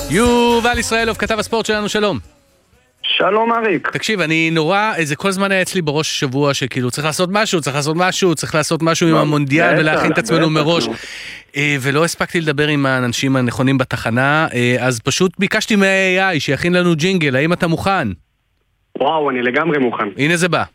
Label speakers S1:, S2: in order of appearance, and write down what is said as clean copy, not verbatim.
S1: יובל ישראלוב, כתב הספורט שלנו, שלום.
S2: שלום אריק.
S1: תקשיב, אני נורא, זה כל זמן היה אצלי בראש השבוע שכאילו צריך לעשות משהו עם המונדיאל ולהכין את עצמנו מראש. ולא הספקתי לדבר עם האנשים הנכונים בתחנה, אז פשוט ביקשתי מה-AI שיכין לנו ג'ינגל, האם אתה מוכן?
S2: וואו, אני לגמרי מוכן.
S1: הנה זה בא.